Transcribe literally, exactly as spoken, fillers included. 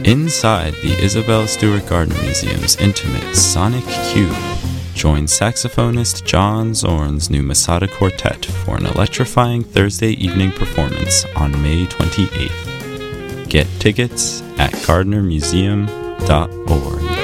Inside the Isabel Stewart Gardner Museum's intimate Sonic Cube, join saxophonist John Zorn's new Masada Quartet for an electrifying Thursday evening performance on May twenty-eighth. Get tickets at gardner museum dot org.